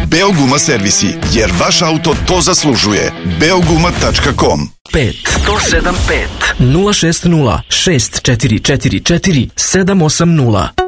Beoguma servisi, jer vaš auto to zaslužuje. Beoguma.com 5-175-060-6444-780